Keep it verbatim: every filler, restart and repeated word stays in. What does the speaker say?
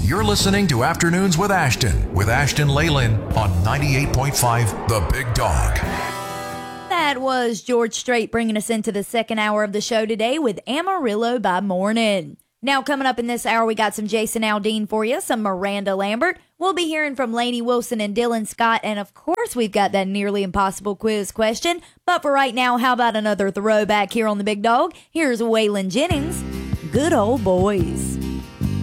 You're listening to Afternoons with Ashton, with Ashton Leyland on ninety-eight point five The Big Dog. That was George Strait bringing us into the second hour of the show today with Amarillo by Morning. Now, coming up in this hour, we got some Jason Aldean for you, some Miranda Lambert. We'll be hearing from Lainey Wilson and Dylan Scott. And, of course, we've got that nearly impossible quiz question. But for right now, how about another throwback here on The Big Dog? Here's Waylon Jennings, Good Old Boys.